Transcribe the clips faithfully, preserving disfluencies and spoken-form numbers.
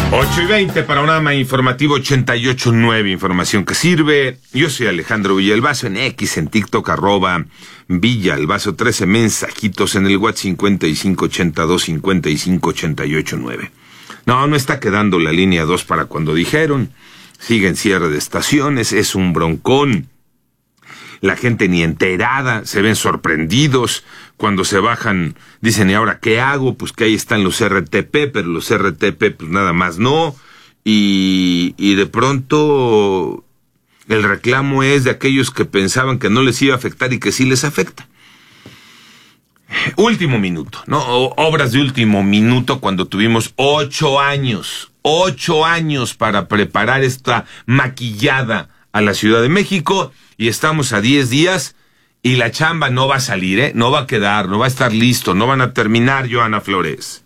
ocho y veinte, Panorama Informativo ochenta y ocho punto nueve, información que sirve. Yo soy Alejandro Villalbazo, en X, en TikTok, arroba Villalbazo trece, mensajitos en el WhatsApp cincuenta y cinco ochenta y dos cincuenta y cinco ochenta y ocho nueve. No, no está quedando la línea dos para cuando dijeron. Sigue en cierre de estaciones, es un broncón. La gente ni enterada, se ven sorprendidos cuando se bajan, dicen, ¿y ahora qué hago? Pues que ahí están los R T P, pero los R T P pues nada más no, y, y de pronto el reclamo es de aquellos que pensaban que no les iba a afectar y que sí les afecta. Último minuto, ¿no? Obras de último minuto cuando tuvimos ocho años, ocho años para preparar esta maquillada a la Ciudad de México, y estamos a diez días y la chamba no va a salir, ¿eh? No va a quedar, no va a estar listo, no van a terminar, Johanna Flores.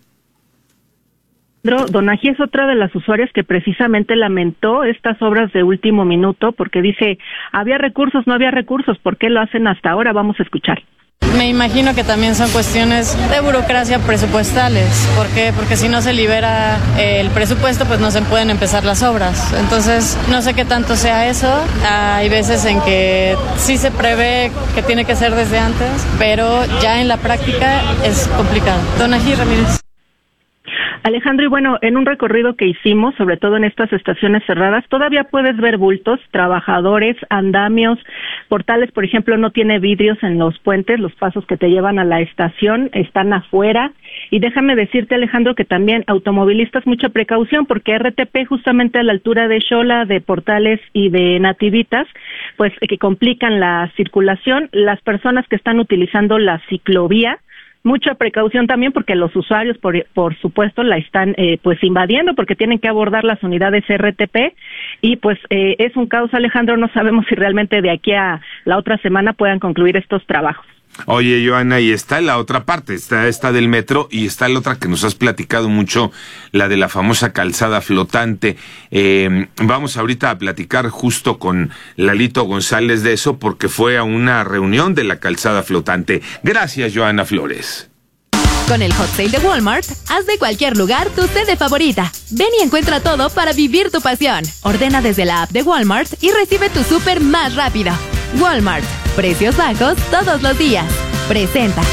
Donají es otra de las usuarias que precisamente lamentó estas obras de último minuto porque dice, había recursos, no había recursos, ¿por qué lo hacen hasta ahora? Vamos a escuchar. Me imagino que también son cuestiones de burocracia presupuestales. ¿Por qué? Porque si no se libera el presupuesto, pues no se pueden empezar las obras. Entonces, no sé qué tanto sea eso. Hay veces en que sí se prevé que tiene que ser desde antes, pero ya en la práctica es complicado. Donají Ramírez. Alejandro, y bueno, en un recorrido que hicimos, sobre todo en estas estaciones cerradas, todavía puedes ver bultos, trabajadores, andamios, portales, por ejemplo, no tiene vidrios en los puentes, los pasos que te llevan a la estación están afuera. Y déjame decirte, Alejandro, que también automovilistas, mucha precaución, porque R T P justamente a la altura de Xola, de Portales y de Nativitas, pues que complican la circulación. Las personas que están utilizando la ciclovía, mucha precaución también porque los usuarios, por, por supuesto, la están eh, pues invadiendo porque tienen que abordar las unidades R T P y pues eh, es un caos, Alejandro, no sabemos si realmente de aquí a la otra semana puedan concluir estos trabajos. Oye, Johanna, y está la otra parte, está esta del metro y está la otra que nos has platicado mucho, la de la famosa calzada flotante. Eh, vamos ahorita a platicar justo con Lalito González de eso porque fue a una reunión de la calzada flotante. Gracias, Johanna Flores. Con el Hot Sale de Walmart, haz de cualquier lugar tu sede favorita. Ven y encuentra todo para vivir tu pasión. Ordena desde la app de Walmart y recibe tu súper más rápido. Walmart. Precios bajos todos los días. Presenta.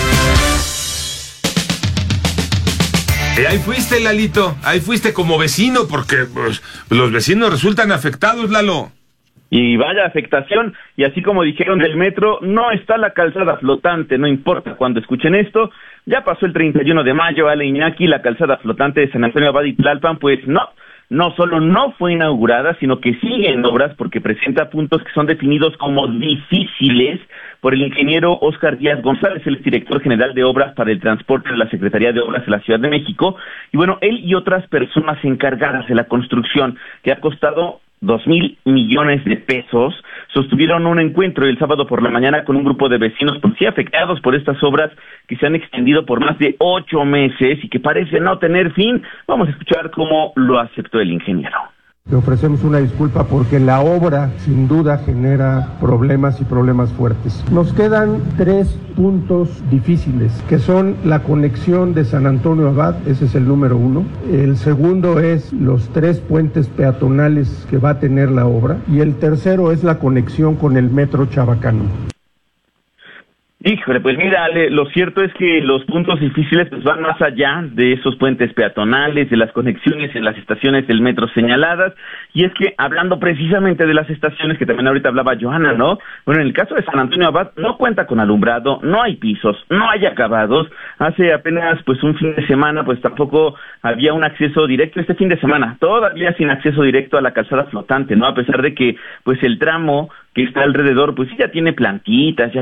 Y ahí fuiste, Lalito. Ahí fuiste como vecino porque pues, los vecinos resultan afectados, Lalo. Y vaya afectación, y así como dijeron del metro, no está la calzada flotante, no importa cuando escuchen esto, ya pasó el treinta y uno de mayo, Ale Iñaki, la calzada flotante de San Antonio Abad y Tlalpan, pues no, no solo no fue inaugurada, sino que sigue en obras porque presenta puntos que son definidos como difíciles por el ingeniero Óscar Díaz González, el director general de obras para el transporte de la Secretaría de Obras de la Ciudad de México, y bueno, él y otras personas encargadas de la construcción, que ha costado dos mil millones de pesos, sostuvieron un encuentro el sábado por la mañana con un grupo de vecinos pues sí afectados por estas obras que se han extendido por más de ocho meses y que parece no tener fin. Vamos a escuchar cómo lo aceptó el ingeniero. Le ofrecemos una disculpa porque la obra sin duda genera problemas y problemas fuertes. Nos quedan tres puntos difíciles, que son la conexión de San Antonio Abad, ese es el número uno. El segundo es los tres puentes peatonales que va a tener la obra. Y el tercero es la conexión con el metro Chabacano. Híjole, pues mira, Ale, lo cierto es que los puntos difíciles pues van más allá de esos puentes peatonales, de las conexiones en las estaciones del metro señaladas, y es que hablando precisamente de las estaciones que también ahorita hablaba Johanna, ¿no? Bueno, en el caso de San Antonio Abad no cuenta con alumbrado, no hay pisos, no hay acabados. Hace apenas pues un fin de semana pues tampoco había un acceso directo, este fin de semana todavía sin acceso directo a la calzada flotante, ¿no? A pesar de que pues el tramo que está alrededor pues sí ya tiene plantitas, ya